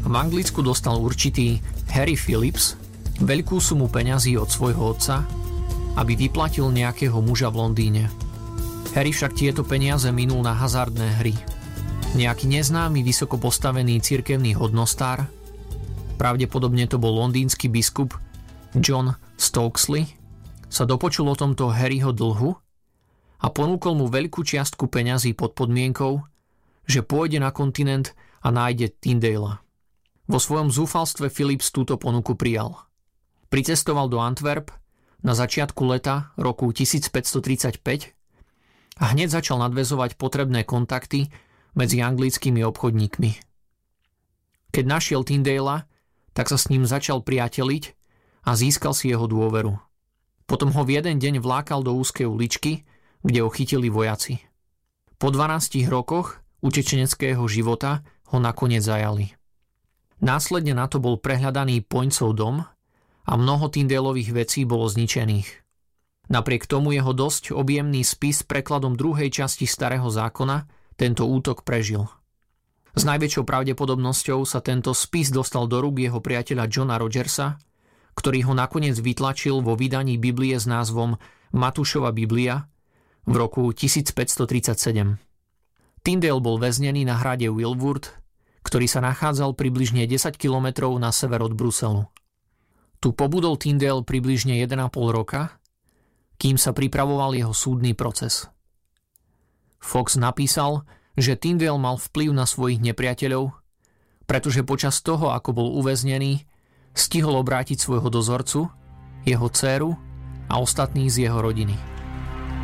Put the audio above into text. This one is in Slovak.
V Anglicku dostal určitý Harry Phillips veľkú sumu peňazí od svojho otca, aby vyplatil nejakého muža v Londýne. Harry však tieto peniaze minul na hazardné hry. Nejaký neznámy vysoko postavený cirkevný hodnostár, pravdepodobne to bol londýnsky biskup John Stokesley, sa dopočul o tomto Harryho dlhu a ponúkol mu veľkú čiastku peňazí pod podmienkou, že pôjde na kontinent a nájde Tyndala. Vo svojom zúfalstve Phillips túto ponuku prijal. Pricestoval do Antwerp na začiatku leta roku 1535 a hneď začal nadväzovať potrebné kontakty medzi anglickými obchodníkmi. Keď našiel Tyndala, tak sa s ním začal priateliť a získal si jeho dôveru. Potom ho v jeden deň vlákal do úzkej uličky, kde ho chytili vojaci. Po 12 rokoch utečeneckého života ho nakoniec zajali. Následne na to bol prehľadaný Poincov dom a mnoho Tyndalových vecí bolo zničených. Napriek tomu jeho dosť objemný spis s prekladom druhej časti Starého zákona tento útok prežil. S najväčšou pravdepodobnosťou sa tento spis dostal do rúk jeho priateľa Johna Rogersa, ktorý ho nakoniec vytlačil vo vydaní Biblie s názvom Matúšova Biblia v roku 1537. Tyndale bol väznený na hrade Wilwood, ktorý sa nachádzal približne 10 kilometrov na sever od Bruselu. Tu pobudol Tyndale približne 1,5 roka, kým sa pripravoval jeho súdny proces. Fox napísal, že Tyndale mal vplyv na svojich nepriateľov, pretože počas toho, ako bol uväznený, stihol obrátiť svojho dozorcu, jeho dcéru a ostatných z jeho rodiny.